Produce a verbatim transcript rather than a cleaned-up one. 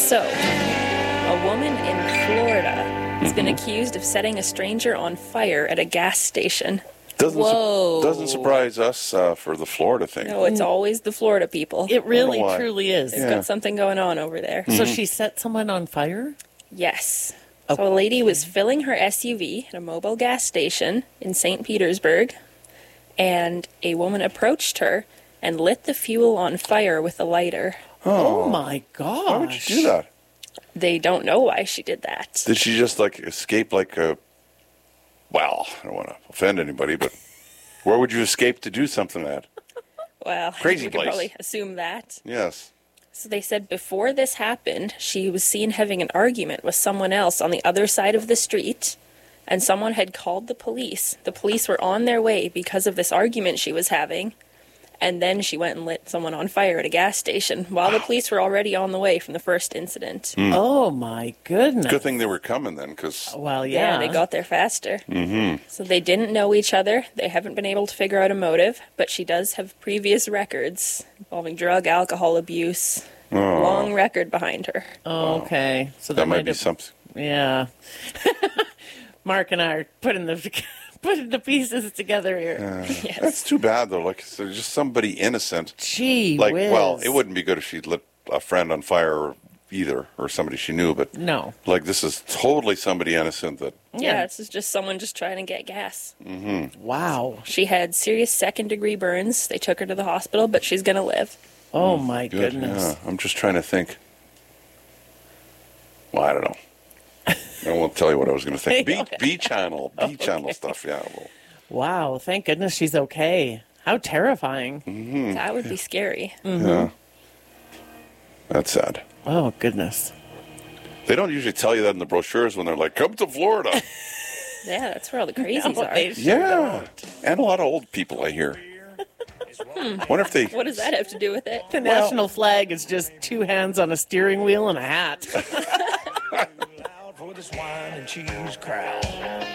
So, a woman in Florida has been accused of setting a stranger on fire at a gas station. Doesn't su- Whoa. doesn't surprise us uh, for the Florida thing. No, it's always the Florida people. It really, why. truly is. They've Yeah. got something going on over there. So she set someone on fire? Yes. So a lady was filling her S U V at a mobile gas station in Saint Petersburg, and a woman approached her and lit the fuel on fire with a lighter. Oh, my gosh. Why would you do that? They don't know why she did that. Did she just like escape like a? Well, I don't want to offend anybody, but where would you escape to do something like that? Well, Crazy you could place. probably assume that. Yes. So they said before this happened, she was seen having an argument with someone else on the other side of the street, and someone had called the police. The police were on their way because of this argument she was having, and then she went and lit someone on fire at a gas station while the police were already on the way from the first incident. Oh, my goodness. Good thing they were coming then, because Well, Yeah, yeah. they got there faster. Mm-hmm. So they didn't know each other. They haven't been able to figure out a motive, but she does have previous records involving drug, alcohol abuse. Long record behind her. Oh, okay. So that might be have- something. Yeah. Mark and I are putting the putting the pieces together here. Yes. That's too bad though. Like so just somebody innocent. Gee Like, whiz. well, it wouldn't be good if she lit a friend on fire either, or somebody she knew. But No. like, this is totally somebody innocent. That Yeah, this is just someone just trying to get gas. Wow. She had serious second degree burns. They took her to the hospital, but she's going to live. Oh, my good. goodness. Yeah, I'm just trying to think. Well, I don't know. I won't tell you what I was going to think. B, B channel, B channel stuff. Yeah. Well, Wow. Thank goodness she's okay. How terrifying. Mm-hmm. That would be scary. yeah. That's sad. Oh, goodness. They don't usually tell you that in the brochures when they're like, "Come to Florida." Yeah, that's where all the crazies No, are. they sure Yeah, and a lot of old people I hear. Wonder if they. What does that have to do with it? The national flag is just two hands on a steering wheel and a hat. Loud for this wine and cheese crowd.